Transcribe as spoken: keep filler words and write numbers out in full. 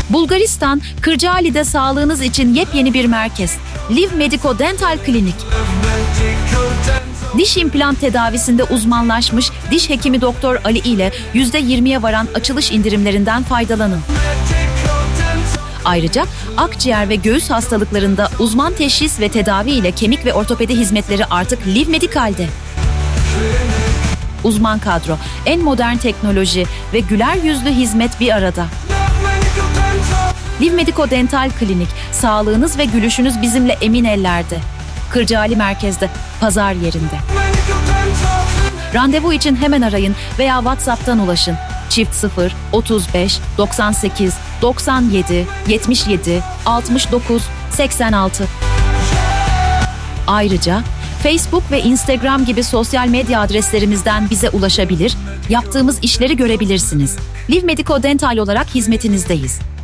Bulgaristan, Kırcaali'de sağlığınız için yepyeni bir merkez. Liv Medico Dental Klinik. Diş implant tedavisinde uzmanlaşmış diş hekimi Doktor Ali ile yüzde yirmiye varan açılış indirimlerinden faydalanın. Ayrıca akciğer ve göğüs hastalıklarında uzman teşhis ve tedavi ile kemik ve ortopedi hizmetleri artık Liv Medical'de. Uzman kadro, en modern teknoloji ve güler yüzlü hizmet bir arada. Liv Medico Dental Klinik, sağlığınız ve gülüşünüz bizimle emin ellerde. Kırcaali merkezde, pazar yerinde. Randevu için hemen arayın veya WhatsApp'tan ulaşın. Çift sıfır otuz beş doksan sekiz doksan yedi yetmiş yedi altmış dokuz seksen altı. Ayrıca Facebook ve Instagram gibi sosyal medya adreslerimizden bize ulaşabilir, yaptığımız işleri görebilirsiniz. Liv Medico Dental olarak hizmetinizdeyiz.